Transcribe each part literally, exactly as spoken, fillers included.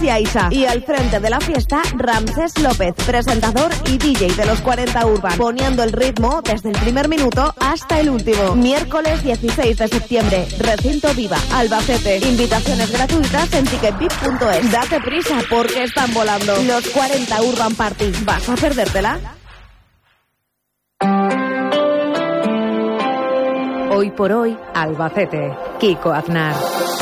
y Aisha. Y al frente de la fiesta, Ramsés López, presentador y D J de los cuarenta Urban, poniendo el ritmo desde el primer minuto hasta el último. Miércoles dieciséis de septiembre, Recinto Viva, Albacete. Invitaciones gratuitas en ticket vip punto es. Date prisa porque están volando. Los cuarenta Urban Party. ¿Vas a perdértela? Hoy por hoy, Albacete. Kiko Aznar.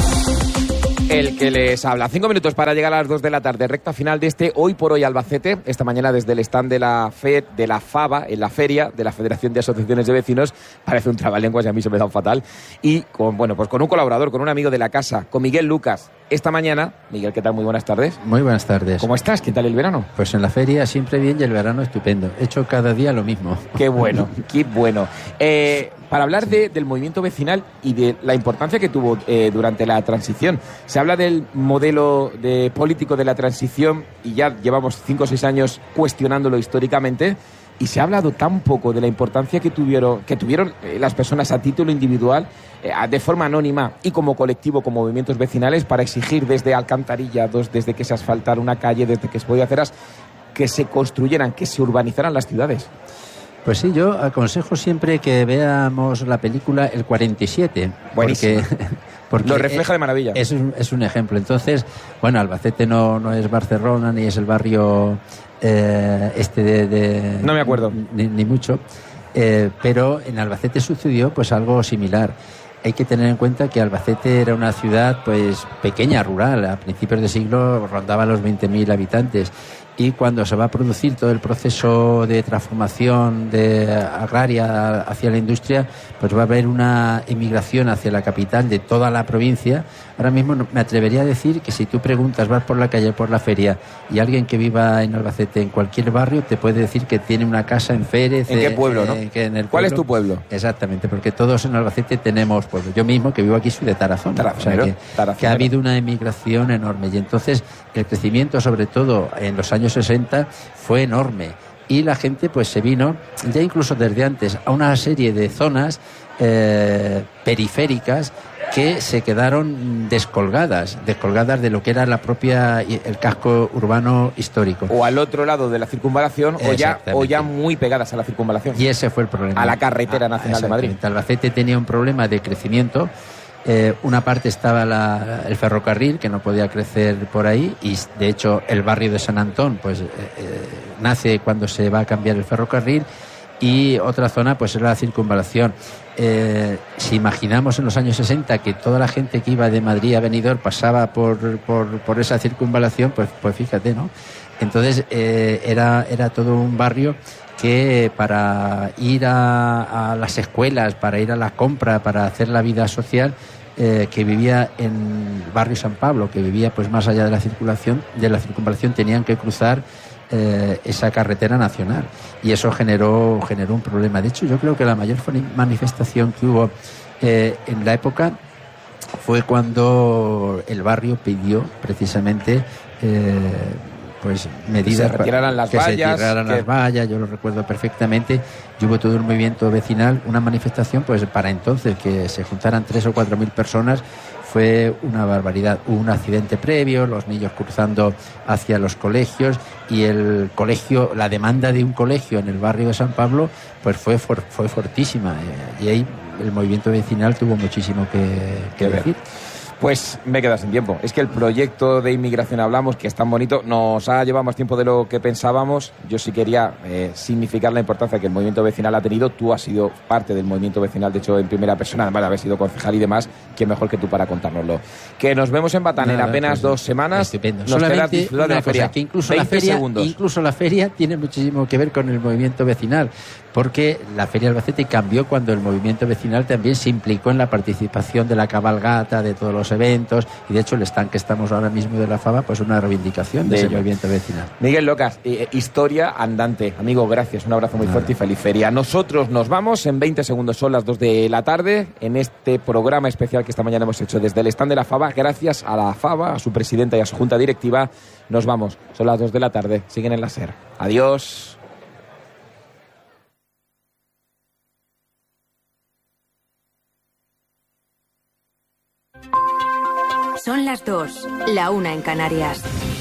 El que les habla. Cinco minutos para llegar a las dos de la tarde. Recta final de este Hoy por Hoy Albacete. Esta mañana desde el stand de la FED, de la FABA, en la feria de la Federación de Asociaciones de Vecinos. Parece un trabalenguas y a mí se me da un fatal. Y con, bueno, pues con un colaborador, con un amigo de la casa, con Miguel Lucas. Esta mañana, Miguel, ¿qué tal? Muy buenas tardes. Muy buenas tardes. ¿Cómo estás? ¿Qué tal el verano? Pues en la feria siempre bien y el verano estupendo. He hecho cada día lo mismo. Qué bueno, qué bueno. Eh, para hablar de, del movimiento vecinal y de la importancia que tuvo eh, durante la transición. Se habla del modelo de político de la transición y ya llevamos cinco o seis años cuestionándolo históricamente. Y se ha hablado tan poco de la importancia que tuvieron, que tuvieron eh, las personas a título individual, eh, de forma anónima y como colectivo, como movimientos vecinales, para exigir desde alcantarillados, desde que se asfaltara una calle, desde que se podía aceras, que se construyeran, que se urbanizaran las ciudades. Pues sí, yo aconsejo siempre que veamos la película El cuarenta y siete. Buenísimo. Porque, porque lo refleja de maravilla. Es un, es un ejemplo. Entonces, bueno, Albacete no, no es Barcelona ni es el barrio eh, este de, de... No me acuerdo. Ni, ni mucho. Eh, pero en Albacete sucedió pues algo similar. Hay que tener en cuenta que Albacete era una ciudad pues pequeña, rural. A principios de siglo rondaba los veinte mil habitantes. Y cuando se va a producir todo el proceso de transformación de agraria hacia la industria, pues va a haber una emigración hacia la capital de toda la provincia. Ahora mismo me atrevería a decir que si tú preguntas, vas por la calle, por la feria, y alguien que viva en Albacete, en cualquier barrio, te puede decir que tiene una casa en Férez. ¿En qué pueblo, eh, no? Que en el ¿Cuál pueblo. es tu pueblo? Exactamente, porque todos en Albacete tenemos pueblo. Yo mismo, que vivo aquí, soy de Tarazona. Tarazonero, O sea que, Tarazonero. que ha habido una emigración enorme. Y entonces el crecimiento, sobre todo en los años sesenta, fue enorme. Y la gente pues se vino, ya incluso desde antes, a una serie de zonas eh, periféricas que se quedaron descolgadas, descolgadas de lo que era la propia, el casco urbano histórico. O al otro lado de la circunvalación, o ya, o ya muy pegadas a la circunvalación. Y ese fue el problema. A la carretera nacional de Madrid. Albacete tenía un problema de crecimiento. Eh, una parte estaba la, el ferrocarril, que no podía crecer por ahí, y de hecho el barrio de San Antón pues eh, eh, nace cuando se va a cambiar el ferrocarril, y otra zona pues era la circunvalación. Eh, si imaginamos en los años sesenta que toda la gente que iba de Madrid a Benidorm pasaba por, por, por esa circunvalación, pues, pues fíjate, ¿no? Entonces eh, era, era todo un barrio que para ir a, a las escuelas, para ir a la compra, para hacer la vida social, eh, que vivía en el barrio San Pablo, que vivía pues más allá de la circulación, de la circunvalación, tenían que cruzar eh, esa carretera nacional, y eso generó generó un problema. De hecho, yo creo que la mayor manifestación que hubo eh, en la época fue cuando el barrio pidió precisamente eh, pues medidas, que se retiraran las que vallas, se retiraran que... las vallas, yo lo recuerdo perfectamente. Y hubo todo un movimiento vecinal, una manifestación, pues para entonces que se juntaran tres o cuatro mil personas fue una barbaridad. Hubo un accidente previo, los niños cruzando hacia los colegios, y el colegio, la demanda de un colegio en el barrio de San Pablo, pues fue for, fue fortísima, y ahí el movimiento vecinal tuvo muchísimo que, que decir. Pues me he quedado sin tiempo. Es que el proyecto de inmigración hablamos, que es tan bonito, nos ha llevado más tiempo de lo que pensábamos. Yo sí quería eh, significar la importancia que el movimiento vecinal ha tenido. Tú has sido parte del movimiento vecinal, de hecho, en primera persona, además de haber sido concejal y demás. ¿Quién mejor que tú para contárnoslo? Que nos vemos en Batán en apenas pues, dos semanas. Estupendo. Nos Solamente disfrutar de la cosa, feria. que incluso la feria, segundos. incluso la feria tiene muchísimo que ver con el movimiento vecinal, porque la Feria Albacete cambió cuando el movimiento vecinal también se implicó en la participación de la cabalgata, de todos los eventos, y de hecho el stand que estamos ahora mismo de la FABA, pues una reivindicación de, de ese ello. Movimiento vecinal. Miguel Lucas, eh, historia andante. Amigo, gracias, un abrazo muy Nada. fuerte y feliz feria. Nosotros nos vamos, en veinte segundos son las dos de la tarde, en este programa especial que esta mañana hemos hecho desde el stand de la FABA. Gracias a la FABA, a su presidenta y a su junta directiva. Nos vamos, son las dos de la tarde, siguen en la SER. Adiós. Son las dos, la una en Canarias.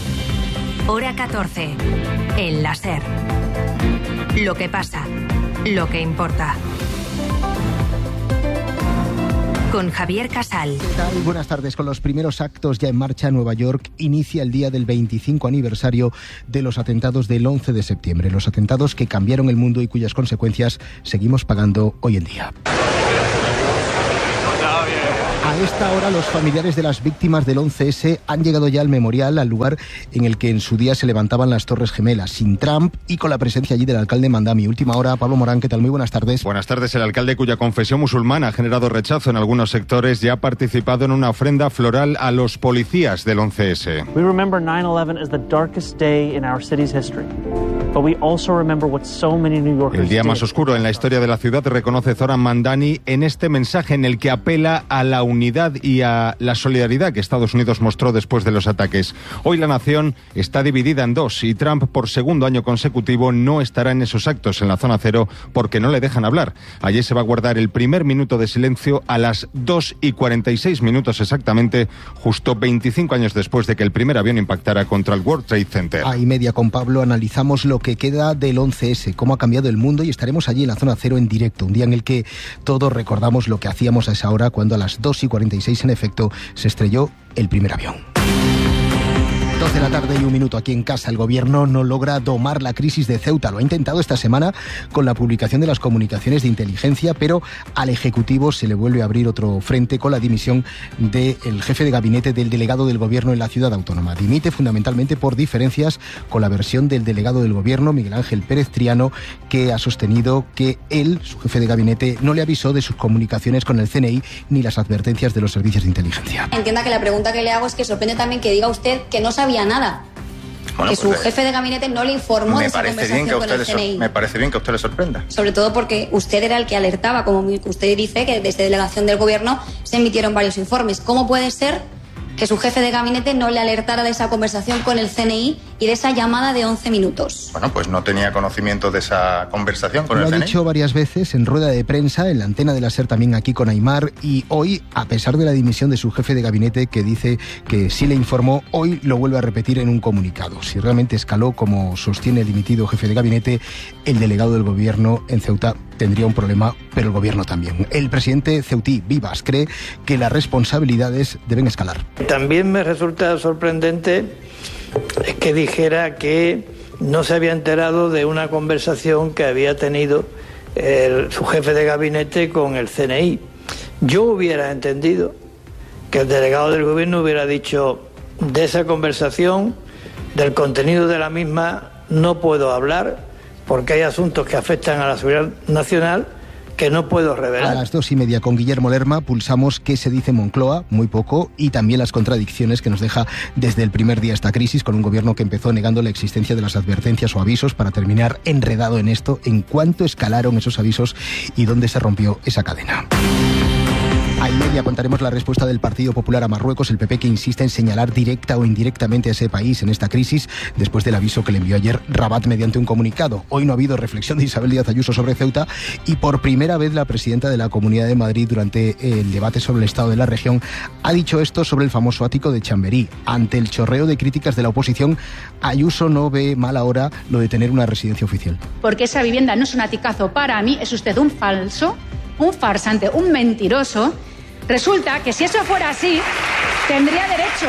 Hora catorce. El láser. Lo que pasa. Lo que importa. Con Javier Casal. ¿Qué tal? Buenas tardes. Con los primeros actos ya en marcha, Nueva York inicia el día del veinticinco aniversario de los atentados del once de septiembre. Los atentados que cambiaron el mundo y cuyas consecuencias seguimos pagando hoy en día. A esta hora los familiares de las víctimas del once ese han llegado ya al memorial, al lugar en el que en su día se levantaban las Torres Gemelas, sin Trump y con la presencia allí del alcalde Mandami. Última hora, Pablo Morán, ¿qué tal? Muy buenas tardes. Buenas tardes. El alcalde, cuya confesión musulmana ha generado rechazo en algunos sectores, ya ha participado en una ofrenda floral a los policías del once ese. We remember nine eleven as the darkest day in our city's history. But we also remember what so many New Yorkers El día más oscuro en la historia de la ciudad, reconoce Zoran Mandani en este mensaje en el que apela a la unidad y a la solidaridad que Estados Unidos mostró después de los ataques. Hoy la nación está dividida en dos y Trump, por segundo año consecutivo, no estará en esos actos en la zona cero porque no le dejan hablar. Allí se va a guardar el primer minuto de silencio a las dos y cuarenta y seis minutos exactamente, justo veinticinco años después de que el primer avión impactara contra el World Trade Center. A y media con Pablo analizamos lo que queda del once ese, cómo ha cambiado el mundo, y estaremos allí en la zona cero en directo, un día en el que todos recordamos lo que hacíamos a esa hora cuando a las dos y cuarenta y seis en efecto se estrelló el primer avión. doce de la tarde y un minuto aquí en casa. El gobierno no logra domar la crisis de Ceuta. Lo ha intentado esta semana con la publicación de las comunicaciones de inteligencia, pero al Ejecutivo se le vuelve a abrir otro frente con la dimisión del jefe de gabinete del delegado del gobierno en la ciudad autónoma. Dimite fundamentalmente por diferencias con la versión del delegado del gobierno, Miguel Ángel Pérez Triano, que ha sostenido que él, su jefe de gabinete, no le avisó de sus comunicaciones con el C N I ni las advertencias de los servicios de inteligencia. Entienda que la pregunta que le hago es que sorprende también que diga usted que no sabe nada. Bueno, que su pues, jefe de gabinete no le informó de esa conversación con el C N I. Me parece bien que a usted le sorprenda. Sobre todo porque usted era el que alertaba, como usted dice, que desde delegación del gobierno se emitieron varios informes. ¿Cómo puede ser que su jefe de gabinete no le alertara de esa conversación con el C N I y de esa llamada de once minutos? Bueno, pues no tenía conocimiento de esa conversación con el C N I. Lo ha dicho varias veces en rueda de prensa, en la antena de la SER, también aquí con Aimar, y hoy, a pesar de la dimisión de su jefe de gabinete, que dice que sí le informó, hoy lo vuelve a repetir en un comunicado. Si realmente escaló, como sostiene el dimitido jefe de gabinete, el delegado del gobierno en Ceuta tendría un problema, pero el gobierno también. El presidente ceutí, Vivas, cree que las responsabilidades deben escalar. También me resulta sorprendente que dijera que no se había enterado de una conversación que había tenido el, su jefe de gabinete con el C N I. Yo hubiera entendido que el delegado del gobierno hubiera dicho: de esa conversación, del contenido de la misma, no puedo hablar porque hay asuntos que afectan a la seguridad nacional que no puedo revelar. A las dos y media con Guillermo Lerma pulsamos qué se dice Moncloa, muy poco, y también las contradicciones que nos deja desde el primer día esta crisis, con un gobierno que empezó negando la existencia de las advertencias o avisos para terminar enredado en esto, en cuánto escalaron esos avisos y dónde se rompió esa cadena. A y media contaremos la respuesta del Partido Popular a Marruecos, el P P que insiste en señalar directa o indirectamente a ese país en esta crisis, después del aviso que le envió ayer Rabat mediante un comunicado. Hoy no ha habido reflexión de Isabel Díaz Ayuso sobre Ceuta y por primera vez la presidenta de la Comunidad de Madrid, durante el debate sobre el estado de la región, ha dicho esto sobre el famoso ático de Chamberí. Ante el chorreo de críticas de la oposición, Ayuso no ve mal ahora lo de tener una residencia oficial. Porque esa vivienda no es un aticazo para mí, es usted un falso, un farsante, un mentiroso. Resulta que si eso fuera así, tendría derecho.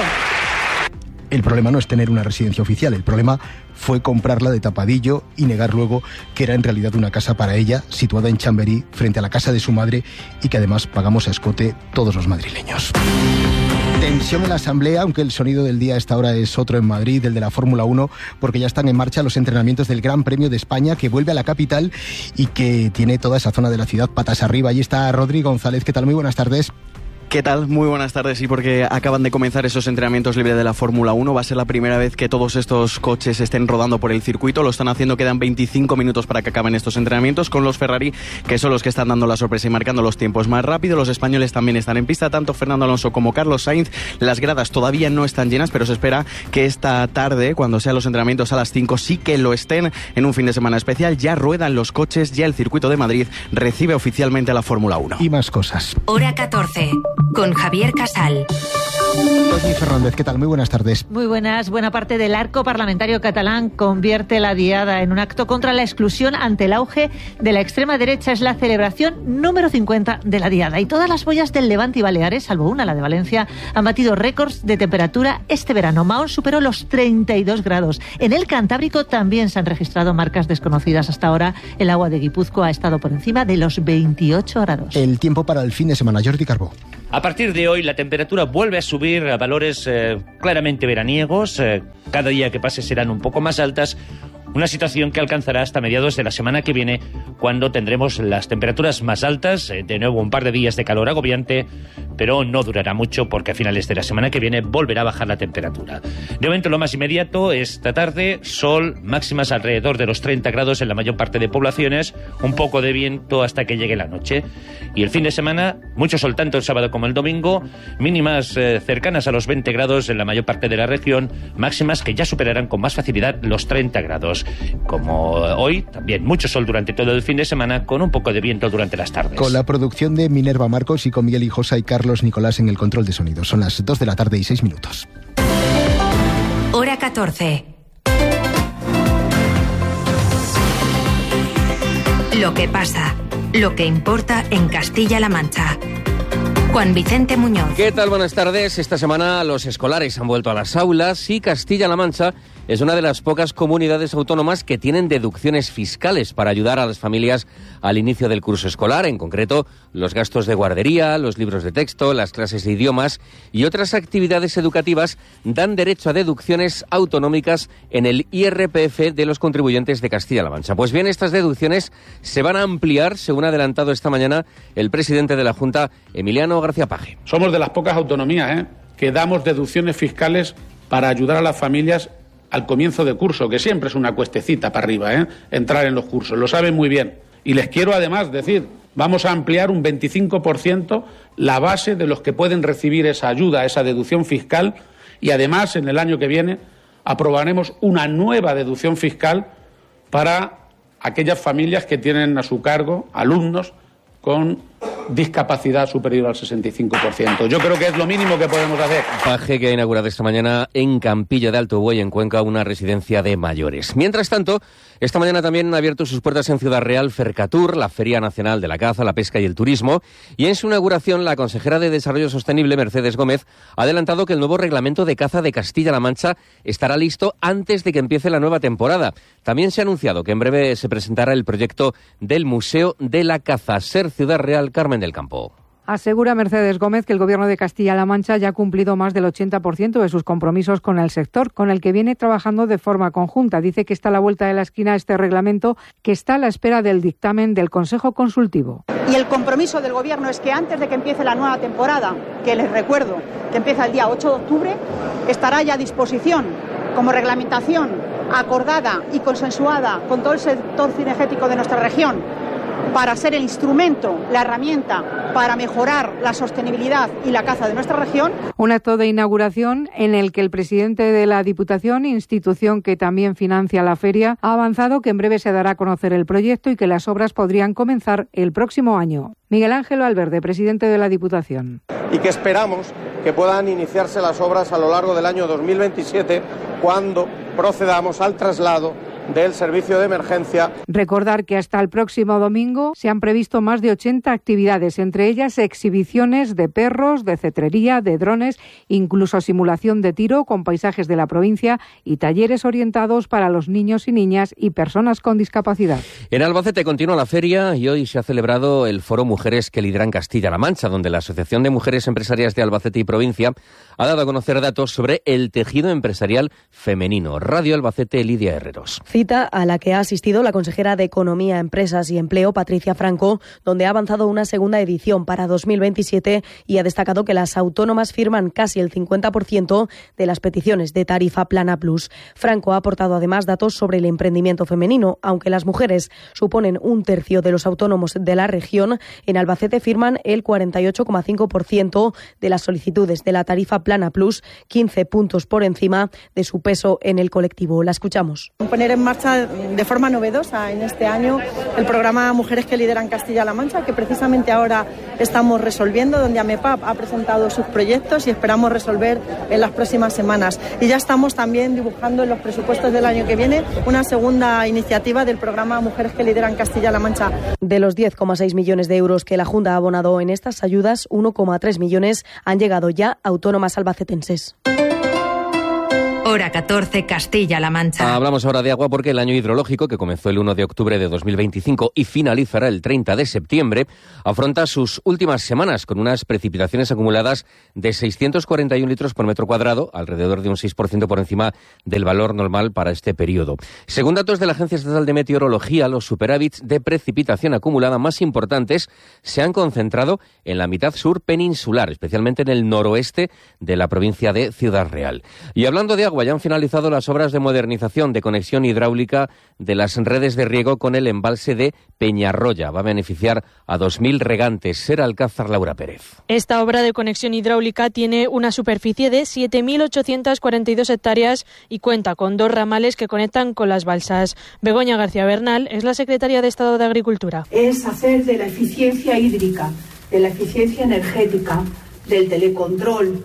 El problema no es tener una residencia oficial, el problema fue comprarla de tapadillo y negar luego que era en realidad una casa para ella, situada en Chamberí, frente a la casa de su madre, y que además pagamos a escote todos los madrileños. Tensión en la Asamblea, aunque el sonido del día a esta hora es otro en Madrid, el de la Fórmula uno, porque ya están en marcha los entrenamientos del Gran Premio de España, que vuelve a la capital y que tiene toda esa zona de la ciudad patas arriba. Allí está Rodri González. ¿Qué tal? Muy buenas tardes. ¿Qué tal? Muy buenas tardes. Sí, porque acaban de comenzar esos entrenamientos libres de la Fórmula uno. Va a ser la primera vez que todos estos coches estén rodando por el circuito. Lo están haciendo, quedan veinticinco minutos para que acaben estos entrenamientos con los Ferrari, que son los que están dando la sorpresa y marcando los tiempos más rápido. Los españoles también están en pista, tanto Fernando Alonso como Carlos Sainz. Las gradas todavía no están llenas, pero se espera que esta tarde, cuando sean los entrenamientos a las cinco, sí que lo estén en un fin de semana especial. Ya ruedan los coches, ya el circuito de Madrid recibe oficialmente a la Fórmula uno. Y más cosas. Hora catorce. con Javier Casal. Doña Fernández, ¿qué tal? Muy buenas tardes. Muy buenas. Buena parte del arco parlamentario catalán convierte la Diada en un acto contra la exclusión ante el auge de la extrema derecha. Es la celebración número cincuenta de la Diada. Y todas las boyas del Levante y Baleares, salvo una, la de Valencia, han batido récords de temperatura este verano. Mahón superó los treinta y dos grados. En el Cantábrico también se han registrado marcas desconocidas hasta ahora. El agua de Guipúzcoa ha estado por encima de los veintiocho grados. El tiempo para el fin de semana. Jordi Carbó. A partir de hoy la temperatura vuelve a subir a valores eh, claramente veraniegos. Eh, cada día que pase serán un poco más altas. Una situación que alcanzará hasta mediados de la semana que viene, cuando tendremos las temperaturas más altas. Eh, de nuevo un par de días de calor agobiante, pero no durará mucho porque a finales de la semana que viene volverá a bajar la temperatura. De momento lo más inmediato, esta tarde, sol, máximas alrededor de los treinta grados en la mayor parte de poblaciones, un poco de viento hasta que llegue la noche. Y el fin de semana, mucho sol tanto el sábado como el domingo, mínimas eh, cercanas a los veinte grados en la mayor parte de la región, máximas que ya superarán con más facilidad los treinta grados. Como hoy, también mucho sol durante todo el fin de semana, con un poco de viento durante las tardes. Con la producción de Minerva Marcos y con Miguel Hijosa y Carlos Nicolás en el control de sonido. Son las dos de la tarde y seis minutos. Hora catorce. Lo que pasa, lo que importa en Castilla-La Mancha. Juan Vicente Muñoz. ¿Qué tal? Buenas tardes. Esta semana los escolares han vuelto a las aulas y Castilla-La Mancha es una de las pocas comunidades autónomas que tienen deducciones fiscales para ayudar a las familias al inicio del curso escolar. En concreto, los gastos de guardería, los libros de texto, las clases de idiomas y otras actividades educativas dan derecho a deducciones autonómicas en el I R P F de los contribuyentes de Castilla-La Mancha. Pues bien, estas deducciones se van a ampliar, según ha adelantado esta mañana el presidente de la Junta, Emiliano García Paje. Somos de las pocas autonomías ¿eh? que damos deducciones fiscales para ayudar a las familias al comienzo de curso, que siempre es una cuestecita para arriba, ¿eh? entrar en los cursos, lo saben muy bien. Y les quiero además decir, vamos a ampliar un veinticinco por ciento la base de los que pueden recibir esa ayuda, esa deducción fiscal, y además en el año que viene aprobaremos una nueva deducción fiscal para aquellas familias que tienen a su cargo alumnos con discapacidad superior al sesenta y cinco por ciento. Yo creo que es lo mínimo que podemos hacer. Paje, que ha inaugurado esta mañana en Campillo de Alto Buey, en Cuenca, una residencia de mayores. Mientras tanto, esta mañana también han abierto sus puertas en Ciudad Real Fercatur, la Feria Nacional de la Caza, la Pesca y el Turismo, y en su inauguración la consejera de Desarrollo Sostenible, Mercedes Gómez, ha adelantado que el nuevo reglamento de caza de Castilla-La Mancha estará listo antes de que empiece la nueva temporada. También se ha anunciado que en breve se presentará el proyecto del Museo de la Caza. Ser Ciudad Real, Carmen del Campo. Asegura Mercedes Gómez que el Gobierno de Castilla-La Mancha ya ha cumplido más del ochenta por ciento de sus compromisos con el sector, con el que viene trabajando de forma conjunta. Dice que está a la vuelta de la esquina este reglamento, que está a la espera del dictamen del Consejo Consultivo. Y el compromiso del Gobierno es que antes de que empiece la nueva temporada, que les recuerdo que empieza el día ocho de octubre, estará ya a disposición como reglamentación acordada y consensuada con todo el sector cinegético de nuestra región, para ser el instrumento, la herramienta para mejorar la sostenibilidad y la caza de nuestra región. Un acto de inauguración en el que el presidente de la Diputación, institución que también financia la feria, ha avanzado que en breve se dará a conocer el proyecto y que las obras podrían comenzar el próximo año. Miguel Ángel Valverde, presidente de la Diputación. Y que esperamos que puedan iniciarse las obras a lo largo del año dos mil veintisiete, cuando procedamos al traslado del servicio de emergencia. Recordar que hasta el próximo domingo se han previsto más de ochenta actividades, entre ellas exhibiciones de perros, de cetrería, de drones, incluso simulación de tiro con paisajes de la provincia y talleres orientados para los niños y niñas y personas con discapacidad. En Albacete continúa la feria y hoy se ha celebrado el Foro Mujeres que lideran Castilla-La Mancha, donde la Asociación de Mujeres Empresarias de Albacete y Provincia ha dado a conocer datos sobre el tejido empresarial femenino. Radio Albacete, Lidia Herreros. Cita a la que ha asistido la consejera de Economía, Empresas y Empleo, Patricia Franco, donde ha avanzado una segunda edición para dos mil veintisiete y ha destacado que las autónomas firman casi el cincuenta por ciento de las peticiones de tarifa plana plus. Franco ha aportado además datos sobre el emprendimiento femenino. Aunque las mujeres suponen un tercio de los autónomos de la región, en Albacete firman el cuarenta y ocho coma cinco por ciento de las solicitudes de la tarifa plana plus, quince puntos por encima de su peso en el colectivo. La escuchamos. Poner en marcha de forma novedosa en este año el programa Mujeres que lideran Castilla-La Mancha, que precisamente ahora estamos resolviendo, donde AMEPAP ha presentado sus proyectos y esperamos resolver en las próximas semanas. Y ya estamos también dibujando en los presupuestos del año que viene una segunda iniciativa del programa Mujeres que lideran Castilla-La Mancha. De los diez coma seis millones de euros que la Junta ha abonado en estas ayudas, uno coma tres millones han llegado ya a autónomas albacetenses. Hora catorce, Castilla-La Mancha. Hablamos ahora de agua porque el año hidrológico, que comenzó el uno de octubre de dos mil veinticinco y finalizará el treinta de septiembre, afronta sus últimas semanas con unas precipitaciones acumuladas de seiscientos cuarenta y un litros por metro cuadrado, alrededor de un seis por ciento por encima del valor normal para este periodo. Según datos de la Agencia Estatal de Meteorología, los superávits de precipitación acumulada más importantes se han concentrado en la mitad sur peninsular, especialmente en el noroeste de la provincia de Ciudad Real. Y hablando de agua, ya han finalizado las obras de modernización de conexión hidráulica de las redes de riego con el embalse de Peñarroya. Va a beneficiar a dos mil regantes. Ser Alcázar, Laura Pérez. Esta obra de conexión hidráulica tiene una superficie de siete mil ochocientas cuarenta y dos hectáreas y cuenta con dos ramales que conectan con las balsas. Begoña García Bernal es la secretaria de Estado de Agricultura. Es hacer de la eficiencia hídrica, de la eficiencia energética, del telecontrol,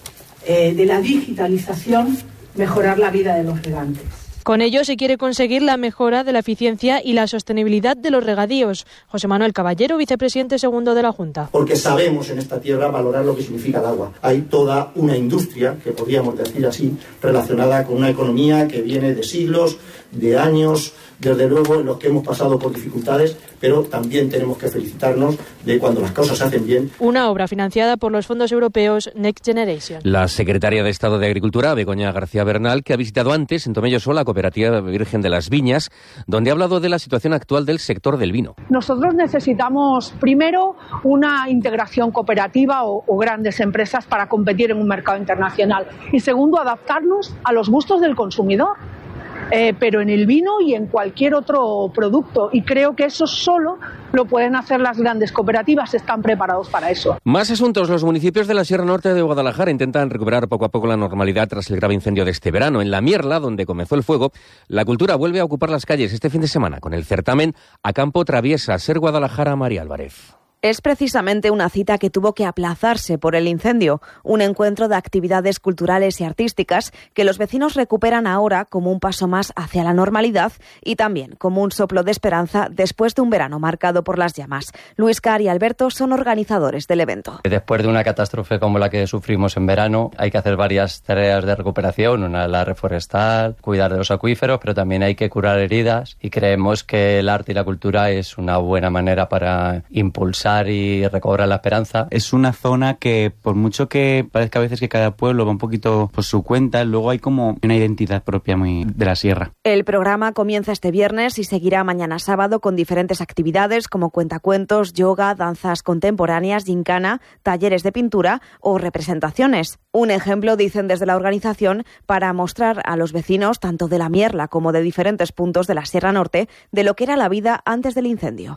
eh, de la digitalización, mejorar la vida de los regantes. Con ello se quiere conseguir la mejora de la eficiencia y la sostenibilidad de los regadíos. José Manuel Caballero, vicepresidente segundo de la Junta. Porque sabemos en esta tierra valorar lo que significa el agua. Hay toda una industria, que podríamos decir así, relacionada con una economía que viene de siglos, de años, desde luego en los que hemos pasado por dificultades, pero también tenemos que felicitarnos de cuando las cosas se hacen bien. Una obra financiada por los fondos europeos Next Generation. La secretaria de Estado de Agricultura, Begoña García Bernal, que ha visitado antes en Tomelloso la cooperativa Virgen de las Viñas, donde ha hablado de la situación actual del sector del vino. Nosotros necesitamos, primero, una integración cooperativa o, o grandes empresas para competir en un mercado internacional. Y segundo, adaptarnos a los gustos del consumidor. Eh, pero en el vino y en cualquier otro producto. Y creo que eso solo lo pueden hacer las grandes cooperativas, están preparados para eso. Más asuntos. Los municipios de la Sierra Norte de Guadalajara intentan recuperar poco a poco la normalidad tras el grave incendio de este verano. En La Mierla, donde comenzó el fuego, la cultura vuelve a ocupar las calles este fin de semana con el certamen A Campo Traviesa. Ser Guadalajara, María Álvarez. Es precisamente una cita que tuvo que aplazarse por el incendio, un encuentro de actividades culturales y artísticas que los vecinos recuperan ahora como un paso más hacia la normalidad y también como un soplo de esperanza después de un verano marcado por las llamas. Luis Car y Alberto son organizadores del evento. Después de una catástrofe como la que sufrimos en verano, hay que hacer varias tareas de recuperación, una la reforestal, cuidar de los acuíferos, pero también hay que curar heridas y creemos que el arte y la cultura es una buena manera para impulsar y recobrar la esperanza. Es una zona que, por mucho que parezca a veces que cada pueblo va un poquito por su cuenta, luego hay como una identidad propia muy de la sierra. El programa comienza este viernes y seguirá mañana sábado con diferentes actividades como cuentacuentos, yoga, danzas contemporáneas, gincana, talleres de pintura o representaciones. Un ejemplo, dicen desde la organización, para mostrar a los vecinos, tanto de La Mierla como de diferentes puntos de la Sierra Norte, de lo que era la vida antes del incendio.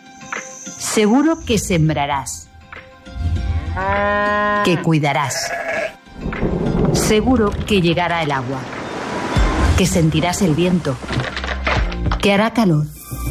Seguro que sembrarás, que cuidarás. Seguro que llegará el agua, que sentirás el viento, que hará calor.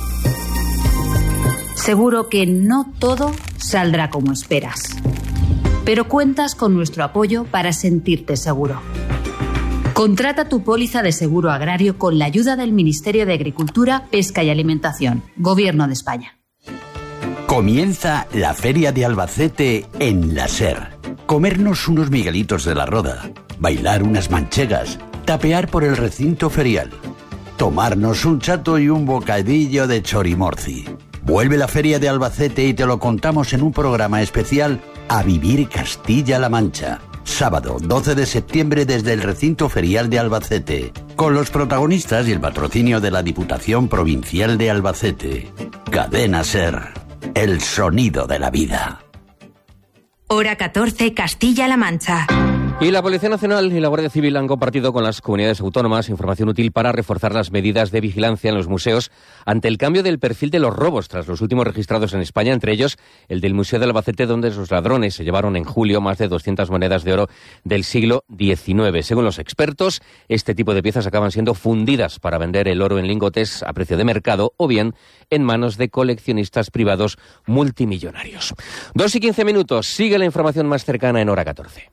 Seguro que no todo saldrá como esperas, pero cuentas con nuestro apoyo para sentirte seguro. Contrata tu póliza de seguro agrario con la ayuda del Ministerio de Agricultura, Pesca y Alimentación, Gobierno de España. Comienza la Feria de Albacete en la SER. Comernos unos miguelitos de la Roda, bailar unas manchegas, tapear por el recinto ferial, tomarnos un chato y un bocadillo de chorimorci. Vuelve la Feria de Albacete y te lo contamos en un programa especial A Vivir Castilla-La Mancha. Sábado doce de septiembre desde el recinto ferial de Albacete, con los protagonistas y el patrocinio de la Diputación Provincial de Albacete. Cadena SER. El sonido de la vida. Hora catorce, Castilla-La Mancha. Y la Policía Nacional y la Guardia Civil han compartido con las comunidades autónomas información útil para reforzar las medidas de vigilancia en los museos ante el cambio del perfil de los robos tras los últimos registrados en España, entre ellos el del Museo de Albacete, donde los ladrones se llevaron en julio más de doscientas monedas de oro del siglo diecinueve. Según los expertos, este tipo de piezas acaban siendo fundidas para vender el oro en lingotes a precio de mercado o bien en manos de coleccionistas privados multimillonarios. Dos y quince minutos. Sigue la información más cercana en Hora catorce.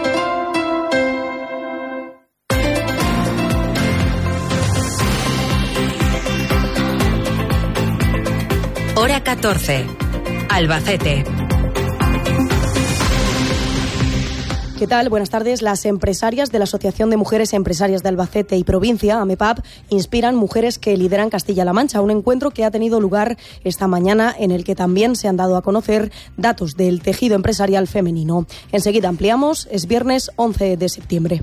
Hora catorce. Albacete. ¿Qué tal? Buenas tardes. Las empresarias de la Asociación de Mujeres Empresarias de Albacete y Provincia, AMEPAP, inspiran mujeres que lideran Castilla-La Mancha, un encuentro que ha tenido lugar esta mañana en el que también se han dado a conocer datos del tejido empresarial femenino. Enseguida ampliamos, es viernes once de septiembre.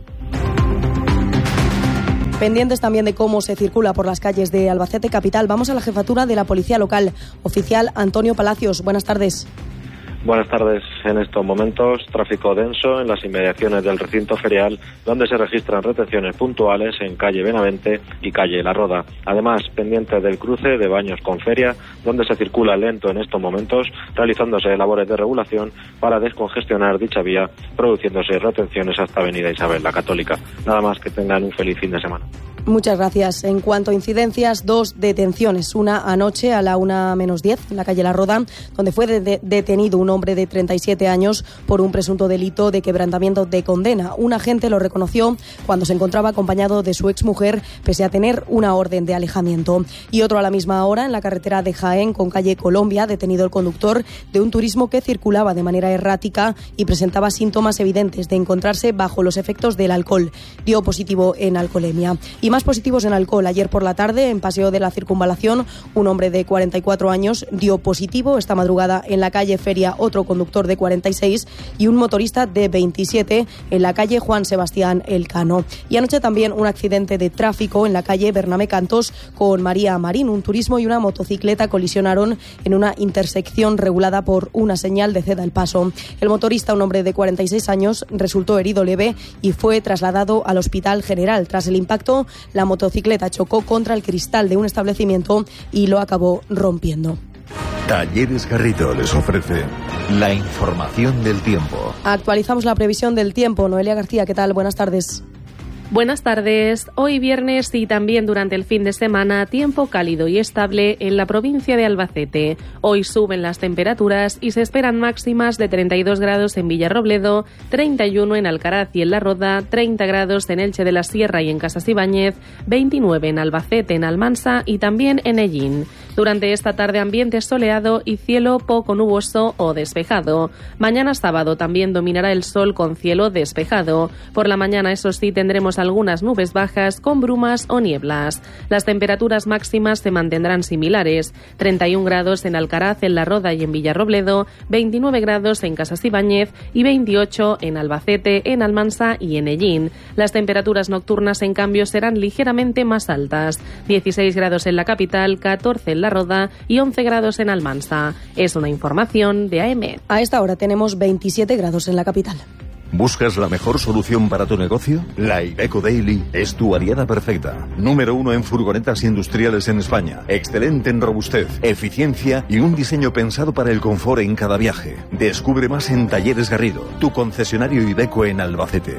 Pendientes también de cómo se circula por las calles de Albacete capital, vamos a la jefatura de la Policía Local. Oficial Antonio Palacios, buenas tardes. Buenas tardes. En estos momentos, tráfico denso en las inmediaciones del recinto ferial, donde se registran retenciones puntuales en calle Benavente y calle La Roda. Además, pendiente del cruce de Baños con Feria, donde se circula lento en estos momentos, realizándose labores de regulación para descongestionar dicha vía, produciéndose retenciones hasta Avenida Isabel la Católica. Nada más, que tengan un feliz fin de semana. Muchas gracias. En cuanto a incidencias, dos detenciones. Una anoche a la una menos diez en la calle La Roda, donde fue de- de- detenido un hombre de treinta y siete años por un presunto delito de quebrantamiento de condena. Un agente lo reconoció cuando se encontraba acompañado de su exmujer, pese a tener una orden de alejamiento. Y otro a la misma hora en la carretera de Jaén con calle Colombia, detenido el conductor de un turismo que circulaba de manera errática y presentaba síntomas evidentes de encontrarse bajo los efectos del alcohol. Dio positivo en alcoholemia. Y más positivos en alcohol. Ayer por la tarde, en Paseo de la Circunvalación, un hombre de cuarenta y cuatro años dio positivo. Esta madrugada en la calle Feria, otro conductor de cuarenta y seis y un motorista de veintisiete en la calle Juan Sebastián Elcano. Y anoche también un accidente de tráfico en la calle Bernabé Cantos con María Marín. Un turismo y una motocicleta colisionaron en una intersección regulada por una señal de ceda el paso. El motorista, un hombre de cuarenta y seis años, resultó herido leve y fue trasladado al Hospital General. Tras el impacto, la motocicleta chocó contra el cristal de un establecimiento y lo acabó rompiendo. Talleres Garrido les ofrece la información del tiempo. Actualizamos la previsión del tiempo. Noelia García, ¿qué tal? Buenas tardes. Buenas tardes. Hoy viernes y también durante el fin de semana, tiempo cálido y estable en la provincia de Albacete. Hoy suben las temperaturas y se esperan máximas de treinta y dos grados en Villarrobledo, treinta y uno en Alcaraz y en La Roda, treinta grados en Elche de la Sierra y en Casas Ibáñez, veintinueve en Albacete, en Almansa y también en Ellín. Durante esta tarde ambiente soleado y cielo poco nuboso o despejado. Mañana sábado también dominará el sol con cielo despejado. Por la mañana, eso sí, tendremos algunas nubes bajas con brumas o nieblas. Las temperaturas máximas se mantendrán similares. treinta y un grados en Alcaraz, en La Roda y en Villarrobledo, veintinueve grados en Casas Ibáñez y veintiocho en Albacete, en Almansa y en Ellín. Las temperaturas nocturnas, en cambio, serán ligeramente más altas. dieciséis grados en la capital, catorce en La Roda y once grados en Almansa. Es una información de A M. A esta hora tenemos veintisiete grados en la capital. ¿Buscas la mejor solución para tu negocio? La Iveco Daily es tu aliada perfecta. Número uno en furgonetas industriales en España. Excelente en robustez, eficiencia y un diseño pensado para el confort en cada viaje. Descubre más en Talleres Garrido, tu concesionario Iveco en Albacete.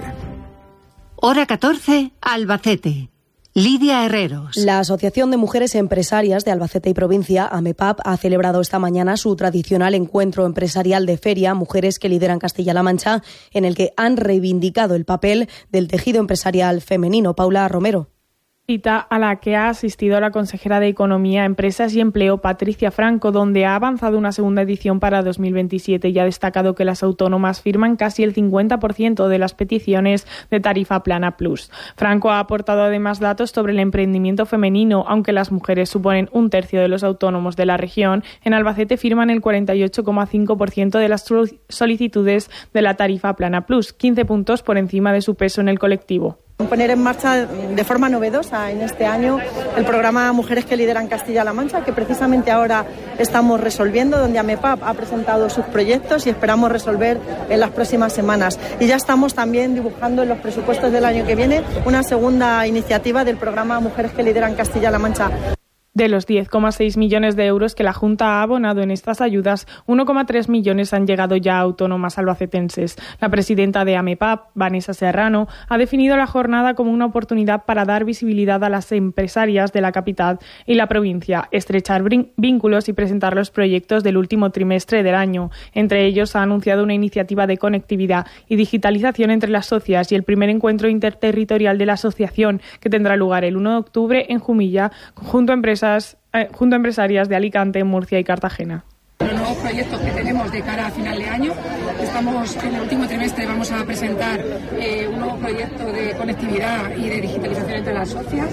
Hora catorce, Albacete. Lidia Herreros. La Asociación de Mujeres Empresarias de Albacete y Provincia, AMEPAP, ha celebrado esta mañana su tradicional encuentro empresarial de feria Mujeres que lideran Castilla-La Mancha, en el que han reivindicado el papel del tejido empresarial femenino. Paula Romero. Cita a la que ha asistido la consejera de Economía, Empresas y Empleo, Patricia Franco, donde ha avanzado una segunda edición para dos mil veintisiete y ha destacado que las autónomas firman casi el cincuenta por ciento de las peticiones de tarifa plana plus. Franco ha aportado además datos sobre el emprendimiento femenino. Aunque las mujeres suponen un tercio de los autónomos de la región, en Albacete firman el cuarenta y ocho coma cinco por ciento de las solicitudes de la tarifa plana plus, quince puntos por encima de su peso en el colectivo. Poner en marcha de forma novedosa en este año el programa Mujeres que lideran Castilla-La Mancha, que precisamente ahora estamos resolviendo, donde AMEPAP ha presentado sus proyectos y esperamos resolver en las próximas semanas. Y ya estamos también dibujando en los presupuestos del año que viene una segunda iniciativa del programa Mujeres que lideran Castilla-La Mancha. De los diez coma seis millones de euros que la Junta ha abonado en estas ayudas, uno coma tres millones han llegado ya a autónomas albacetenses. La presidenta de AMEPAP, Vanessa Serrano, ha definido la jornada como una oportunidad para dar visibilidad a las empresarias de la capital y la provincia, estrechar vínculos y presentar los proyectos del último trimestre del año. Entre ellos, ha anunciado una iniciativa de conectividad y digitalización entre las socias y el primer encuentro interterritorial de la asociación, que tendrá lugar el uno de octubre en Jumilla, junto a empresas Eh, junto a empresarias de Alicante, Murcia y Cartagena. Los nuevos proyectos que tenemos de cara a final de año, estamos en el último trimestre, vamos a presentar eh, un nuevo proyecto de conectividad y de digitalización entre las socias.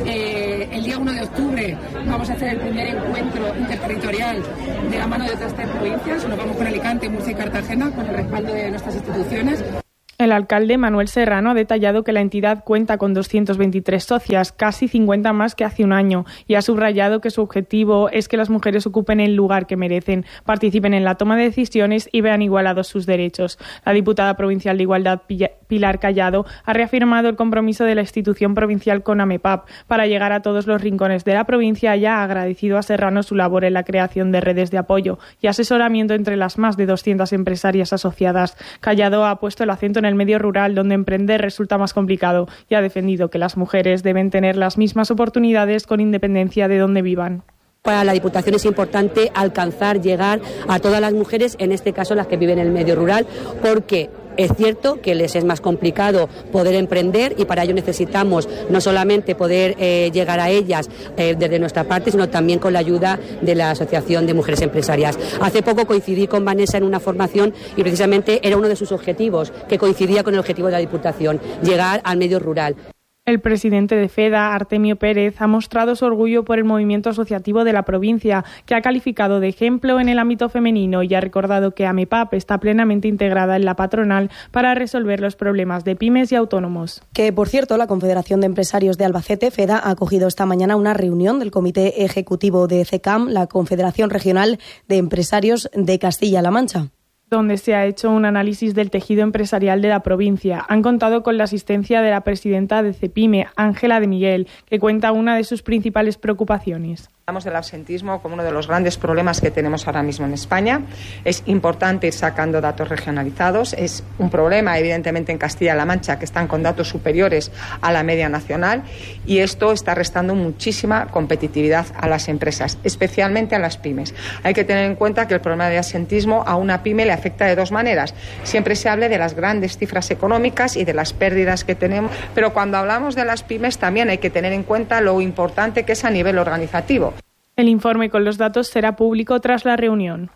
Eh, el día uno de octubre vamos a hacer el primer encuentro interterritorial de la mano de otras tres provincias. Nos vamos con Alicante, Murcia y Cartagena, con el respaldo de nuestras instituciones. El alcalde Manuel Serrano ha detallado que la entidad cuenta con doscientas veintitrés socias, casi cincuenta más que hace un año, y ha subrayado que su objetivo es que las mujeres ocupen el lugar que merecen, participen en la toma de decisiones y vean igualados sus derechos. La diputada provincial de Igualdad, Pilar Callado, ha reafirmado el compromiso de la institución provincial con AMEPAP para llegar a todos los rincones de la provincia y ha agradecido a Serrano su labor en la creación de redes de apoyo y asesoramiento entre las más de doscientas empresarias asociadas. Callado ha puesto el acento en el medio rural, donde emprender resulta más complicado, y ha defendido que las mujeres deben tener las mismas oportunidades con independencia de donde vivan. Para la Diputación es importante alcanzar, llegar a todas las mujeres, en este caso las que viven en el medio rural, porque es cierto que les es más complicado poder emprender y para ello necesitamos no solamente poder eh, llegar a ellas eh, desde nuestra parte, sino también con la ayuda de la Asociación de Mujeres Empresarias. Hace poco coincidí con Vanessa en una formación y precisamente era uno de sus objetivos, que coincidía con el objetivo de la Diputación, llegar al medio rural. El presidente de FEDA, Artemio Pérez, ha mostrado su orgullo por el movimiento asociativo de la provincia, que ha calificado de ejemplo en el ámbito femenino y ha recordado que AMEPAP está plenamente integrada en la patronal para resolver los problemas de pymes y autónomos. Que, por cierto, la Confederación de Empresarios de Albacete, FEDA, ha acogido esta mañana una reunión del Comité Ejecutivo de CECAM, la Confederación Regional de Empresarios de Castilla-La Mancha, donde se ha hecho un análisis del tejido empresarial de la provincia. Han contado con la asistencia de la presidenta de CEPIME, Ángela de Miguel, que cuenta una de sus principales preocupaciones. Hablamos del absentismo como uno de los grandes problemas que tenemos ahora mismo en España. Es importante ir sacando datos regionalizados. Es un problema, evidentemente, en Castilla-La Mancha, que están con datos superiores a la media nacional, y esto está restando muchísima competitividad a las empresas, especialmente a las pymes. Hay que tener en cuenta que el problema de absentismo a una pyme le afecta de dos maneras. Siempre se habla de las grandes cifras económicas y de las pérdidas que tenemos, pero cuando hablamos de las pymes también hay que tener en cuenta lo importante que es a nivel organizativo. El informe con los datos será público tras la reunión.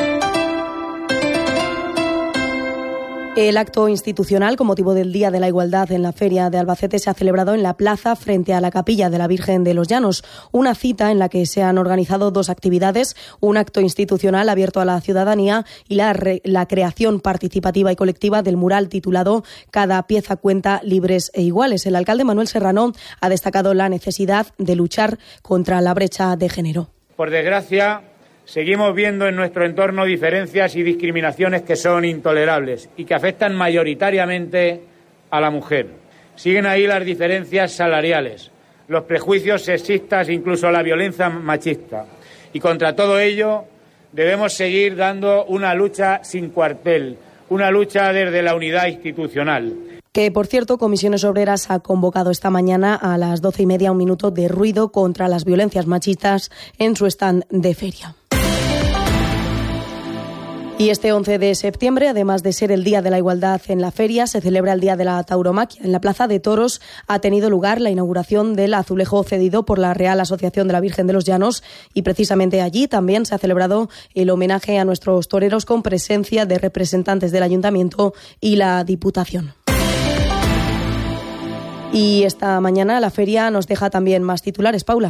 El acto institucional con motivo del Día de la Igualdad en la Feria de Albacete se ha celebrado en la plaza frente a la Capilla de la Virgen de los Llanos, una cita en la que se han organizado dos actividades, un acto institucional abierto a la ciudadanía y la, re, la creación participativa y colectiva del mural titulado Cada pieza cuenta, libres e iguales. El alcalde Manuel Serrano ha destacado la necesidad de luchar contra la brecha de género. Por desgracia, seguimos viendo en nuestro entorno diferencias y discriminaciones que son intolerables y que afectan mayoritariamente a la mujer. Siguen ahí las diferencias salariales, los prejuicios sexistas, incluso la violencia machista. Y contra todo ello debemos seguir dando una lucha sin cuartel, una lucha desde la unidad institucional. Que, por cierto, Comisiones Obreras ha convocado esta mañana a las doce y media un minuto de ruido contra las violencias machistas en su stand de feria. Y este once de septiembre, además de ser el Día de la Igualdad en la feria, se celebra el Día de la Tauromaquia. En la Plaza de Toros ha tenido lugar la inauguración del azulejo cedido por la Real Asociación de la Virgen de los Llanos y precisamente allí también se ha celebrado el homenaje a nuestros toreros con presencia de representantes del Ayuntamiento y la Diputación. Y esta mañana la feria nos deja también más titulares, Paula.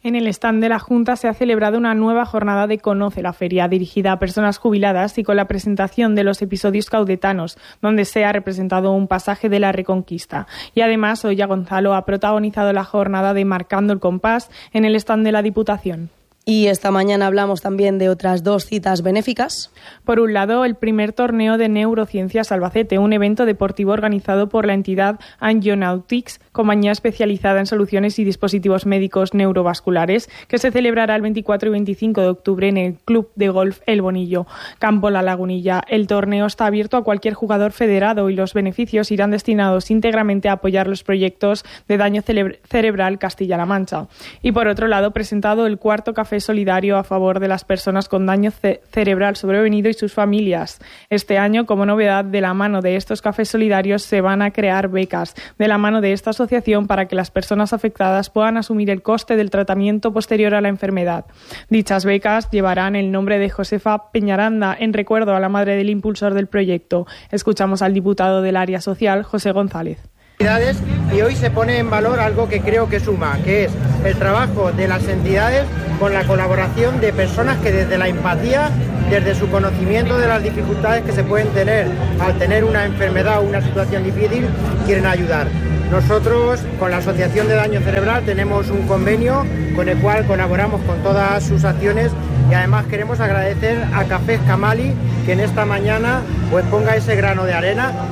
En el stand de la Junta se ha celebrado una nueva jornada de Conoce la Feria, dirigida a personas jubiladas y con la presentación de los episodios caudetanos, donde se ha representado un pasaje de la Reconquista. Y además, Oya Gonzalo ha protagonizado la jornada de Marcando el Compás en el stand de la Diputación. Y esta mañana hablamos también de otras dos citas benéficas. Por un lado, el primer torneo de Neurociencias Albacete, un evento deportivo organizado por la entidad Angionautics, compañía especializada en soluciones y dispositivos médicos neurovasculares, que se celebrará el veinticuatro y veinticinco de octubre en el Club de Golf El Bonillo, Campo La Lagunilla. El torneo está abierto a cualquier jugador federado y los beneficios irán destinados íntegramente a apoyar los proyectos de daño cerebral Castilla-La Mancha. Y por otro lado, presentado el cuarto café solidario a favor de las personas con daño ce- cerebral sobrevenido y sus familias. Este año, como novedad, de la mano de estos cafés solidarios se van a crear becas de la mano de esta asociación para que las personas afectadas puedan asumir el coste del tratamiento posterior a la enfermedad. Dichas becas llevarán el nombre de Josefa Peñaranda en recuerdo a la madre del impulsor del proyecto. Escuchamos al diputado del área social, José González. Y hoy se pone en valor algo que creo que suma, que es el trabajo de las entidades con la colaboración de personas que desde la empatía, desde su conocimiento de las dificultades que se pueden tener al tener una enfermedad o una situación difícil, quieren ayudar. Nosotros, con la Asociación de Daño Cerebral, tenemos un convenio con el cual colaboramos con todas sus acciones y además queremos agradecer a Cafés Camali que en esta mañana pues ponga ese grano de arena.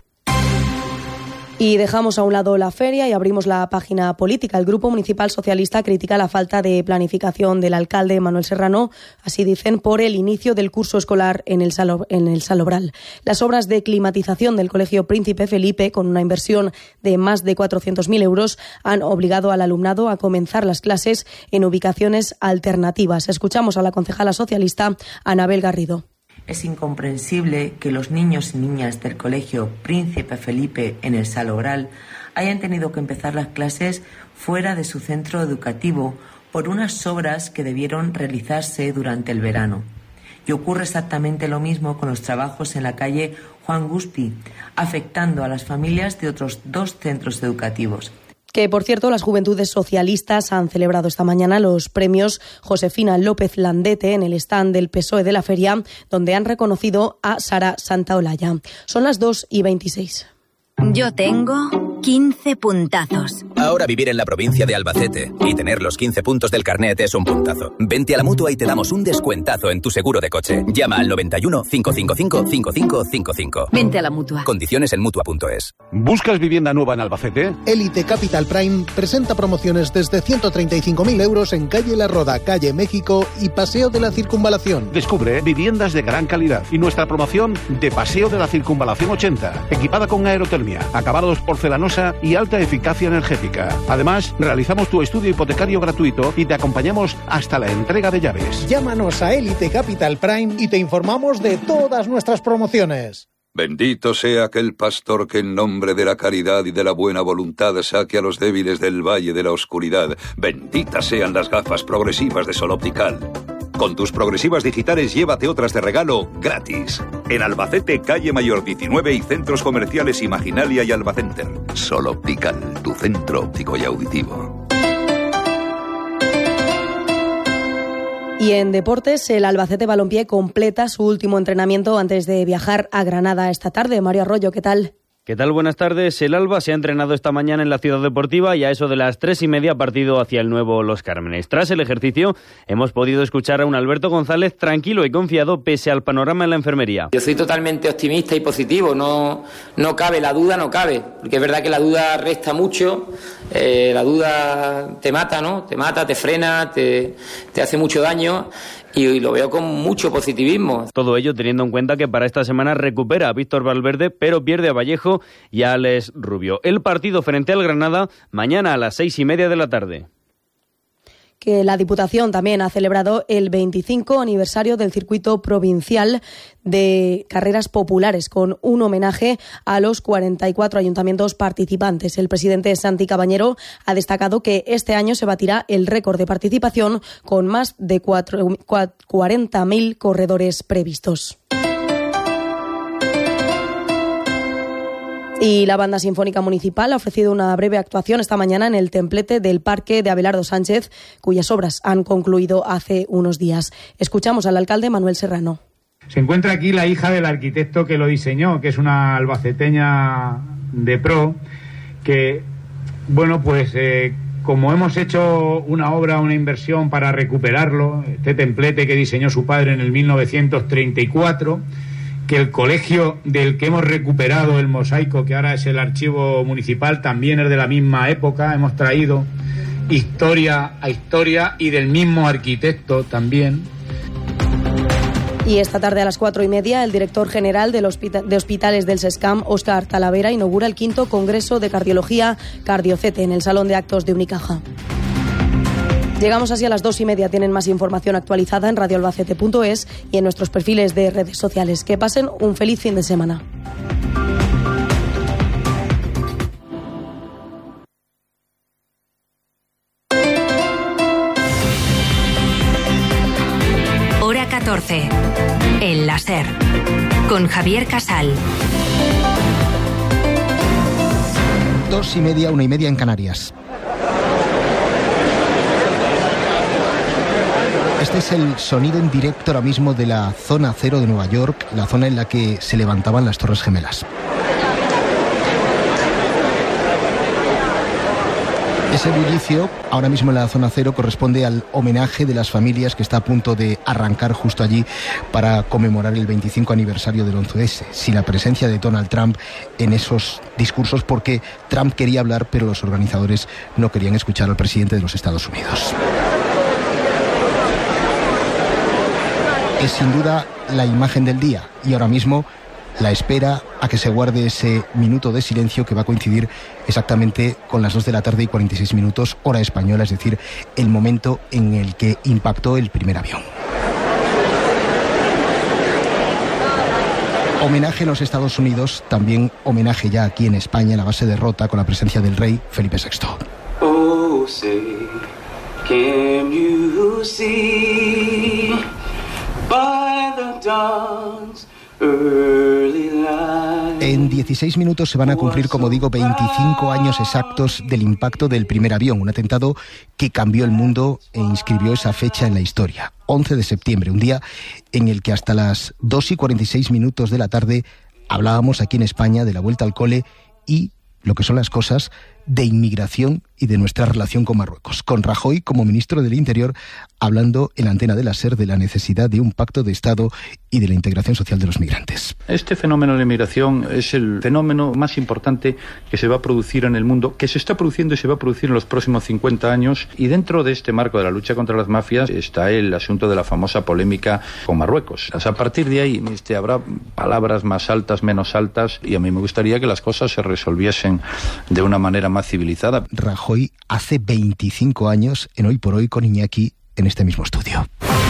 Y dejamos a un lado la feria y abrimos la página política. El Grupo Municipal Socialista critica la falta de planificación del alcalde Manuel Serrano, así dicen, por el inicio del curso escolar en el, Salo, en el Salobral. Las obras de climatización del Colegio Príncipe Felipe, con una inversión de más de cuatrocientos mil euros, han obligado al alumnado a comenzar las clases en ubicaciones alternativas. Escuchamos a la concejala socialista Anabel Garrido. Es incomprensible que los niños y niñas del Colegio Príncipe Felipe en el Salobral hayan tenido que empezar las clases fuera de su centro educativo por unas obras que debieron realizarse durante el verano. Y ocurre exactamente lo mismo con los trabajos en la calle Juan Guspi, afectando a las familias de otros dos centros educativos. Que, por cierto, las Juventudes Socialistas han celebrado esta mañana los premios Josefina López Landete en el stand del P S O E de la feria, donde han reconocido a Sara Santaolalla. Son las dos y veintiséis. Yo tengo quince puntazos. Ahora vivir en la provincia de Albacete y tener los quince puntos del carnet es un puntazo. Vente a la Mutua y te damos un descuentazo en tu seguro de coche. Llama al noventa y uno, cinco cinco cinco, cinco cinco cinco cinco. Vente a la Mutua. Condiciones en Mutua punto es. ¿Buscas vivienda nueva en Albacete? Elite Capital Prime presenta promociones desde ciento treinta y cinco mil euros en calle La Roda, calle México y Paseo de la Circunvalación. Descubre viviendas de gran calidad y nuestra promoción de Paseo de la Circunvalación ochenta, equipada con aerotermia, acabados porcelanosa y alta eficacia energética. Además, realizamos tu estudio hipotecario gratuito y te acompañamos hasta la entrega de llaves. Llámanos a Elite Capital Prime y te informamos de todas nuestras promociones. Bendito sea aquel pastor que en nombre de la caridad y de la buena voluntad saque a los débiles del valle de la oscuridad. Benditas sean las gafas progresivas de Sol Optical. Con tus progresivas digitales llévate otras de regalo gratis. En Albacete, calle Mayor diecinueve y centros comerciales Imaginalia y Albacenter. Sol Optical, tu centro óptico y auditivo. Y en deportes, el Albacete Balompié completa su último entrenamiento antes de viajar a Granada esta tarde. Mario Arroyo, ¿qué tal? ¿Qué tal? Buenas tardes. El Alba se ha entrenado esta mañana en la Ciudad Deportiva y a eso de las tres y media partido hacia el nuevo Los Cármenes. Tras el ejercicio hemos podido escuchar a un Alberto González tranquilo y confiado pese al panorama en la enfermería. Yo soy totalmente optimista y positivo, no, no cabe, la duda no cabe, porque es verdad que la duda resta mucho, eh, la duda te mata, ¿no? Te mata, te frena, te, te hace mucho daño. Y lo veo con mucho positivismo. Todo ello teniendo en cuenta que para esta semana recupera a Víctor Valverde, pero pierde a Vallejo y a Alex Rubio. El partido frente al Granada mañana a las seis y media de la tarde. Que la Diputación también ha celebrado el veinticinco aniversario del circuito provincial de carreras populares con un homenaje a los cuarenta y cuatro ayuntamientos participantes. El presidente Santi Cabañero ha destacado que este año se batirá el récord de participación con más de cuarenta mil corredores previstos. Y la Banda Sinfónica Municipal ha ofrecido una breve actuación esta mañana en el templete del Parque de Abelardo Sánchez, cuyas obras han concluido hace unos días. Escuchamos al alcalde Manuel Serrano. Se encuentra aquí la hija del arquitecto que lo diseñó, que es una albaceteña de pro, que, bueno, pues eh, como hemos hecho una obra, una inversión para recuperarlo, este templete que diseñó su padre en el mil novecientos treinta y cuatro, que el colegio del que hemos recuperado el mosaico, que ahora es el archivo municipal, también es de la misma época. Hemos traído historia a historia y del mismo arquitecto también. Y esta tarde a las cuatro y media, el director general del hospita- de hospitales del SESCAM, Óscar Talavera, inaugura el quinto Congreso de Cardiología Cardiocete en el Salón de Actos de Unicaja. Llegamos así a las dos y media. Tienen más información actualizada en radio albacete punto es y en nuestros perfiles de redes sociales. Que pasen un feliz fin de semana. Hora catorce. El láser. Con Javier Casal. Dos y media, una y media en Canarias. Este es el sonido en directo ahora mismo de la zona cero de Nueva York, la zona en la que se levantaban las Torres Gemelas. Ese bullicio, ahora mismo en la zona cero, corresponde al homenaje de las familias que está a punto de arrancar justo allí para conmemorar el veinticinco aniversario del once ese, sin la presencia de Donald Trump en esos discursos, porque Trump quería hablar, pero los organizadores no querían escuchar al presidente de los Estados Unidos. Es sin duda la imagen del día y ahora mismo la espera a que se guarde ese minuto de silencio que va a coincidir exactamente con las dos de la tarde y cuarenta y seis minutos hora española, es decir, el momento en el que impactó el primer avión. Homenaje en los Estados Unidos, también homenaje ya aquí en España, en la base de Rota, con la presencia del rey Felipe sexto. Oh, say, can you see by the dawn's early light? En dieciséis minutos se van a cumplir, como digo, veinticinco años exactos del impacto del primer avión, un atentado que cambió el mundo e inscribió esa fecha en la historia. once de septiembre, un día en el que hasta las dos y cuarenta y seis minutos de la tarde hablábamos aquí en España de la vuelta al cole y lo que son las cosas de inmigración y de nuestra relación con Marruecos, con Rajoy como ministro del Interior hablando en la antena de la SER de la necesidad de un pacto de Estado y de la integración social de los migrantes. Este fenómeno de migración es el fenómeno más importante que se va a producir en el mundo, que se está produciendo y se va a producir en los próximos cincuenta años, y dentro de este marco de la lucha contra las mafias está el asunto de la famosa polémica con Marruecos. O sea, a partir de ahí este, habrá palabras más altas, menos altas, y a mí me gustaría que las cosas se resolviesen de una manera más civilizada. Rajoy hace veinticinco años en Hoy por Hoy con Iñaki en este mismo estudio.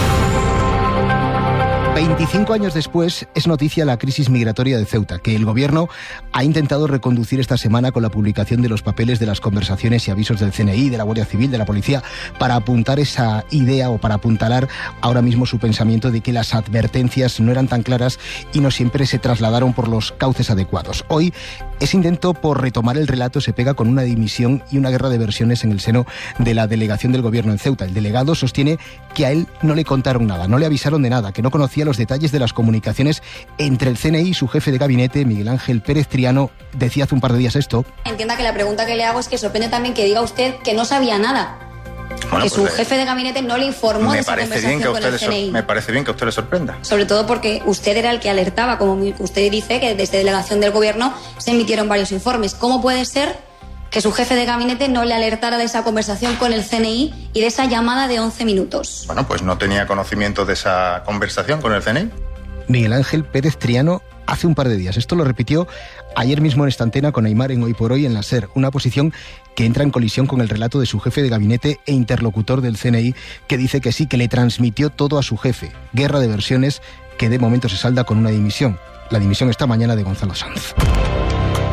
veinticinco años después es noticia la crisis migratoria de Ceuta, que el gobierno ha intentado reconducir esta semana con la publicación de los papeles de las conversaciones y avisos del C N I, de la Guardia Civil, de la Policía, para apuntar esa idea o para apuntalar ahora mismo su pensamiento de que las advertencias no eran tan claras y no siempre se trasladaron por los cauces adecuados. Hoy ese intento por retomar el relato se pega con una dimisión y una guerra de versiones en el seno de la delegación del gobierno en Ceuta. El delegado sostiene que a él no le contaron nada, no le avisaron de nada, que no conocía los detalles de las comunicaciones entre el C N I y su jefe de gabinete, Miguel Ángel Pérez Triano. Decía hace un par de días esto. Entienda que la pregunta que le hago es que sorprende también que diga usted que no sabía nada. Bueno, que pues su le... jefe de gabinete no le informó de esa conversación con el C N I. Sor... Me parece bien que a usted le sorprenda. Sobre todo porque usted era el que alertaba, como usted dice, que desde delegación del gobierno se emitieron varios informes. ¿Cómo puede ser que su jefe de gabinete no le alertara de esa conversación con el C N I y de esa llamada de once minutos? Bueno, pues no tenía conocimiento de esa conversación con el C N I. Miguel Ángel Pérez Triano hace un par de días. Esto lo repitió ayer mismo en esta antena con Aymar en Hoy por Hoy en la SER. Una posición que entra en colisión con el relato de su jefe de gabinete e interlocutor del C N I, que dice que sí, que le transmitió todo a su jefe. Guerra de versiones que de momento se salda con una dimisión. La dimisión esta mañana de Gonzalo Sanz.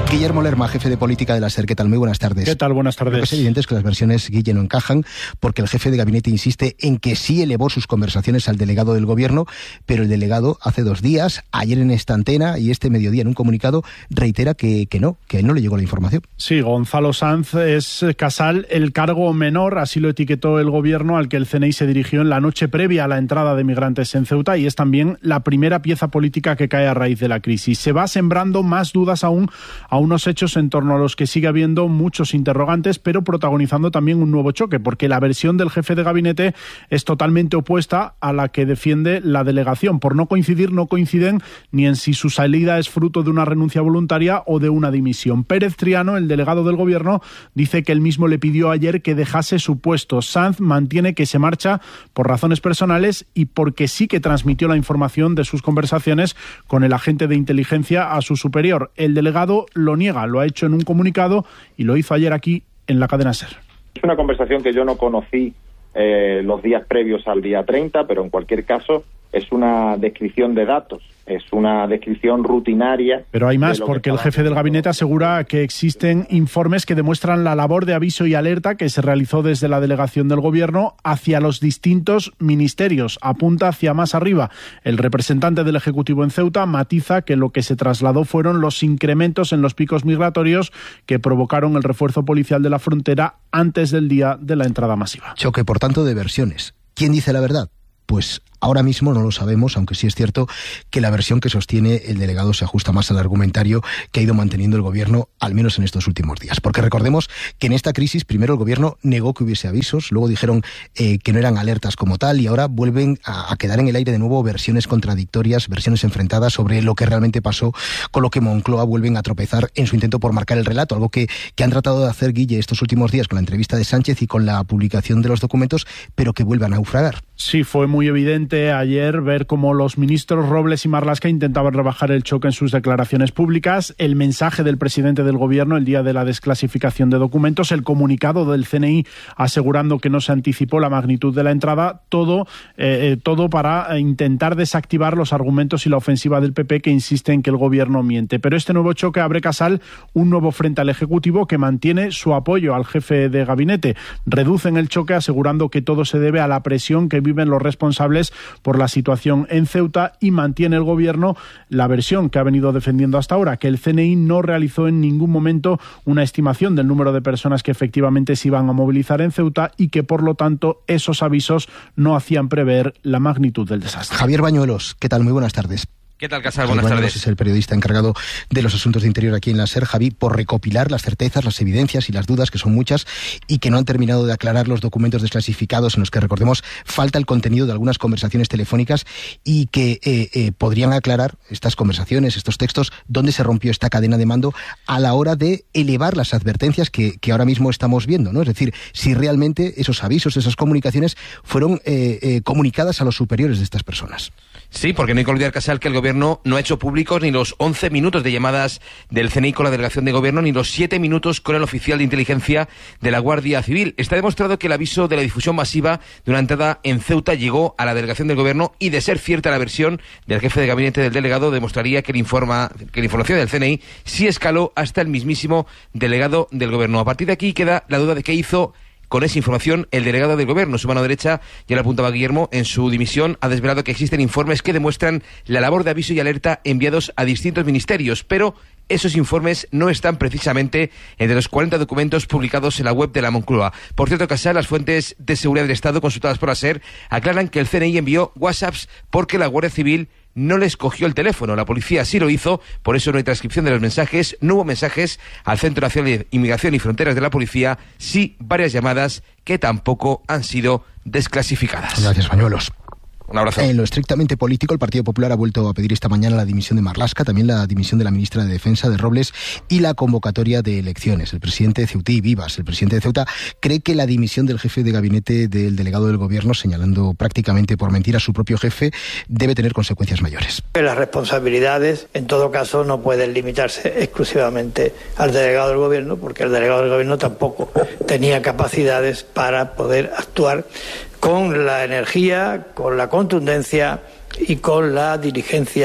Guillermo Lerma, jefe de política de la SER. ¿Qué tal? Muy buenas tardes. ¿Qué tal? Buenas tardes. Lo que es evidente es que las versiones, Guille, no encajan, porque el jefe de gabinete insiste en que sí elevó sus conversaciones al delegado del gobierno, pero el delegado hace dos días, ayer en esta antena y este mediodía en un comunicado, reitera que, que no, que a él no le llegó la información. Sí, Gonzalo Sanz es, Casal, el cargo menor, así lo etiquetó el gobierno al que el C N I se dirigió en la noche previa a la entrada de migrantes en Ceuta, y es también la primera pieza política que cae a raíz de la crisis. Se va sembrando más dudas aún a unos hechos en torno a los que sigue habiendo muchos interrogantes, pero protagonizando también un nuevo choque, porque la versión del jefe de gabinete es totalmente opuesta a la que defiende la delegación. Por no coincidir, no coinciden ni en si su salida es fruto de una renuncia voluntaria o de una dimisión. Pérez Triano, el delegado del gobierno, dice que él mismo le pidió ayer que dejase su puesto. Sanz mantiene que se marcha por razones personales y porque sí que transmitió la información de sus conversaciones con el agente de inteligencia a su superior. El delegado lo niega, lo ha hecho en un comunicado y lo hizo ayer aquí en la cadena SER. Es una conversación que yo no conocí eh, los días previos al día treinta, pero en cualquier caso es una descripción de datos, es una descripción rutinaria. Pero hay más, porque el jefe del gabinete asegura que existen informes que demuestran la labor de aviso y alerta que se realizó desde la delegación del gobierno hacia los distintos ministerios. Apunta hacia más arriba. El representante del Ejecutivo en Ceuta matiza que lo que se trasladó fueron los incrementos en los picos migratorios que provocaron el refuerzo policial de la frontera antes del día de la entrada masiva. Choque, por tanto, de versiones. ¿Quién dice la verdad? Pues ahora mismo no lo sabemos, aunque sí es cierto que la versión que sostiene el delegado se ajusta más al argumentario que ha ido manteniendo el gobierno, al menos en estos últimos días. Porque recordemos que en esta crisis primero el gobierno negó que hubiese avisos, luego dijeron eh, que no eran alertas como tal, y ahora vuelven a, a quedar en el aire de nuevo versiones contradictorias, versiones enfrentadas sobre lo que realmente pasó, con lo que Moncloa vuelven a tropezar en su intento por marcar el relato, algo que, que han tratado de hacer, Guille, estos últimos días con la entrevista de Sánchez y con la publicación de los documentos, pero que vuelvan a naufragar. Sí, fue muy evidente ayer ver cómo los ministros Robles y Marlaska intentaban rebajar el choque en sus declaraciones públicas, el mensaje del presidente del gobierno el día de la desclasificación de documentos, el comunicado del C N I asegurando que no se anticipó la magnitud de la entrada, todo, eh, todo para intentar desactivar los argumentos y la ofensiva del P P que insiste en que el gobierno miente. Pero este nuevo choque abre, Casal, un nuevo frente al Ejecutivo que mantiene su apoyo al jefe de gabinete. Reducen el choque asegurando que todo se debe a la presión que viven los responsables por la situación en Ceuta, y mantiene el gobierno la versión que ha venido defendiendo hasta ahora, que el C N I no realizó en ningún momento una estimación del número de personas que efectivamente se iban a movilizar en Ceuta y que por lo tanto esos avisos no hacían prever la magnitud del desastre. Javier Bañuelos, ¿qué tal? Muy buenas tardes. ¿Qué tal, Casal? Buenas tardes. Es el periodista encargado de los asuntos de interior aquí en la SER, Javi, por recopilar las certezas, las evidencias y las dudas, que son muchas, y que no han terminado de aclarar los documentos desclasificados en los que, recordemos, falta el contenido de algunas conversaciones telefónicas y que eh, eh, podrían aclarar estas conversaciones, estos textos, dónde se rompió esta cadena de mando a la hora de elevar las advertencias que, que ahora mismo estamos viendo, ¿no? Es decir, si realmente esos avisos, esas comunicaciones fueron eh, eh, comunicadas a los superiores de estas personas. Sí, porque no hay que olvidar, Casal, que el gobierno no ha hecho públicos ni los once minutos de llamadas del C N I con la delegación de gobierno, ni los siete minutos con el oficial de inteligencia de la Guardia Civil. Está demostrado que el aviso de la difusión masiva de una entrada en Ceuta llegó a la delegación del gobierno, y de ser cierta la versión del jefe de gabinete del delegado, demostraría que, el informa, que la información del C N I sí escaló hasta el mismísimo delegado del gobierno. A partir de aquí queda la duda de qué hizo con esa información el delegado del gobierno. Su mano derecha, ya lo apuntaba Guillermo, en su dimisión ha desvelado que existen informes que demuestran la labor de aviso y alerta enviados a distintos ministerios, pero esos informes no están precisamente entre los cuarenta documentos publicados en la web de la Moncloa. Por cierto, Casal, las fuentes de seguridad del Estado consultadas por la SER aclaran que el C N I envió WhatsApps porque la Guardia Civil no les cogió el teléfono. La policía sí lo hizo, por eso no hay transcripción de los mensajes, no hubo mensajes al Centro Nacional de Inmigración y Fronteras de la Policía, sí varias llamadas que tampoco han sido desclasificadas. Gracias, Bañuelos. Un abrazo. En lo estrictamente político, el Partido Popular ha vuelto a pedir esta mañana la dimisión de Marlaska, también la dimisión de la ministra de Defensa, de Robles, y la convocatoria de elecciones. El presidente de Ceuta y Vivas, el presidente de Ceuta, cree que la dimisión del jefe de gabinete del delegado del gobierno, señalando prácticamente por mentira a su propio jefe, debe tener consecuencias mayores. Las responsabilidades, en todo caso, no pueden limitarse exclusivamente al delegado del gobierno, porque el delegado del gobierno tampoco tenía capacidades para poder actuar con la energía, con la contundencia y con la diligencia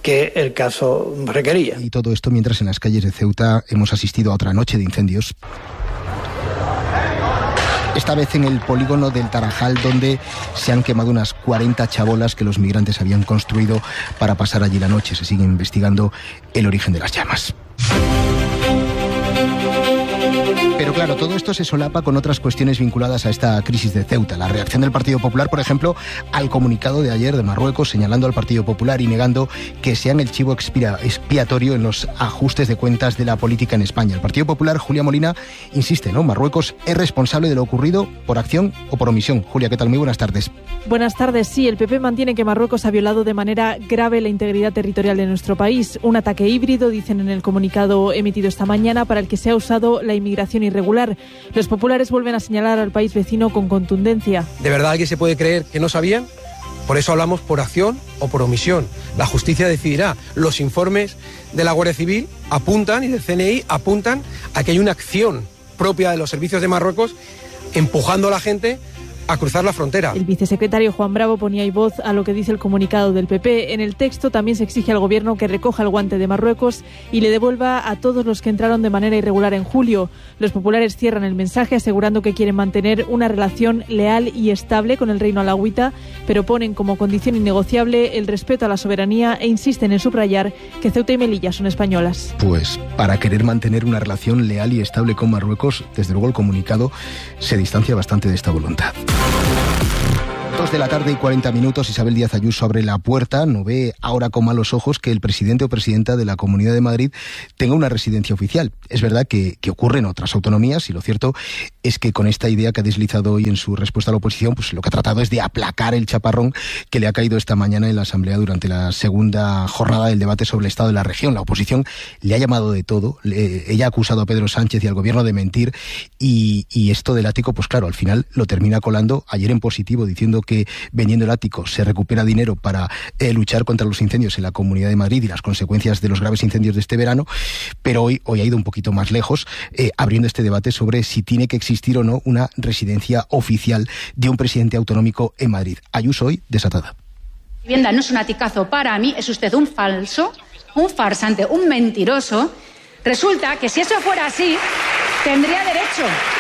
que el caso requería. Y todo esto mientras en las calles de Ceuta hemos asistido a otra noche de incendios. Esta vez en el polígono del Tarajal, donde se han quemado unas cuarenta chabolas que los migrantes habían construido para pasar allí la noche. Se sigue investigando el origen de las llamas. Pero claro, todo esto se solapa con otras cuestiones vinculadas a esta crisis de Ceuta. La reacción del Partido Popular, por ejemplo, al comunicado de ayer de Marruecos, señalando al Partido Popular y negando que sean el chivo expiatorio en los ajustes de cuentas de la política en España. El Partido Popular, Julia Molina, insiste, ¿no? Marruecos es responsable de lo ocurrido por acción o por omisión. Julia, ¿qué tal? Muy buenas tardes. Buenas tardes. Sí, el P P mantiene que Marruecos ha violado de manera grave la integridad territorial de nuestro país. Un ataque híbrido, dicen en el comunicado emitido esta mañana, para el que se ha usado la inmigración irregular. Los populares vuelven a señalar al país vecino con contundencia. ¿De verdad alguien se puede creer que no sabían? Por eso hablamos por acción o por omisión. La justicia decidirá. Los informes de la Guardia Civil apuntan y del C N I apuntan a que hay una acción propia de los servicios de Marruecos empujando a la gente a cruzar la frontera. El vicesecretario Juan Bravo ponía ahí voz a lo que dice el comunicado del P P. En el texto también se exige al gobierno que recoja el guante de Marruecos y le devuelva a todos los que entraron de manera irregular en julio. Los populares cierran el mensaje asegurando que quieren mantener una relación leal y estable con el Reino Alauita, pero ponen como condición innegociable el respeto a la soberanía e insisten en subrayar que Ceuta y Melilla son españolas. Pues para querer mantener una relación leal y estable con Marruecos, desde luego el comunicado se distancia bastante de esta voluntad. Dos de la tarde y cuarenta minutos, Isabel Díaz Ayuso abre la puerta, no ve ahora con malos ojos que el presidente o presidenta de la Comunidad de Madrid tenga una residencia oficial. Es verdad que, que ocurre en otras autonomías y lo cierto es que con esta idea que ha deslizado hoy en su respuesta a la oposición, pues lo que ha tratado es de aplacar el chaparrón que le ha caído esta mañana en la Asamblea durante la segunda jornada del debate sobre el estado de la región. La oposición le ha llamado de todo, le, ella ha acusado a Pedro Sánchez y al gobierno de mentir y, y esto del ático, pues claro, al final lo termina colando ayer en positivo diciendo que que vendiendo el ático se recupera dinero para eh, luchar contra los incendios en la Comunidad de Madrid y las consecuencias de los graves incendios de este verano, pero hoy, hoy ha ido un poquito más lejos, eh, abriendo este debate sobre si tiene que existir o no una residencia oficial de un presidente autonómico en Madrid. Ayuso hoy desatada. Vivienda no es un aticazo para mí, es usted un falso, un farsante, un mentiroso. Resulta que si eso fuera así, tendría derecho